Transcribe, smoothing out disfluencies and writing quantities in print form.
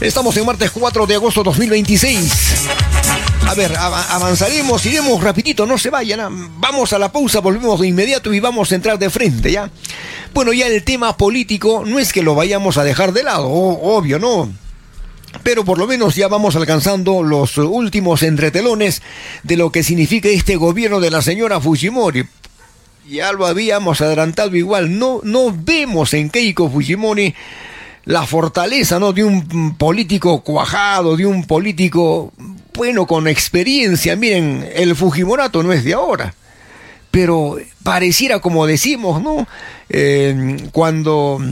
Estamos en martes 4 de agosto 2026. A ver, avanzaremos, iremos rapidito, no se vayan. Vamos a la pausa, volvemos de inmediato y vamos a entrar de frente, ¿ya? Bueno, ya el tema político no es que lo vayamos a dejar de lado, obvio, ¿no? Pero por lo menos ya vamos alcanzando los últimos entretelones de lo que significa este gobierno de la señora Fujimori. Ya lo habíamos adelantado igual, no vemos en Keiko Fujimori la fortaleza, ¿no?, de un político cuajado, de un político, bueno, con experiencia. Miren, el Fujimorato no es de ahora, pero pareciera, como decimos, ¿no?, cuando